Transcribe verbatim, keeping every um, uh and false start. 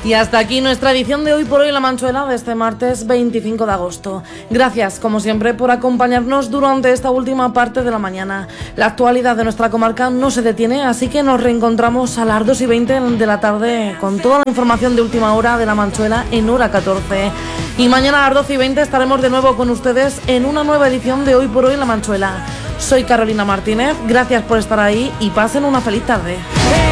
Y hasta aquí nuestra edición de Hoy por Hoy en La Manchuela de este martes veinticinco de agosto. Gracias, como siempre, por acompañarnos durante esta última parte de la mañana. La actualidad de nuestra comarca no se detiene, así que nos reencontramos a las dos y veinte de la tarde con toda la información de última hora de La Manchuela en hora catorce. Y mañana a las doce y veinte estaremos de nuevo con ustedes en una nueva edición de Hoy por Hoy en La Manchuela. Soy Carolina Martínez, gracias por estar ahí y pasen una feliz tarde.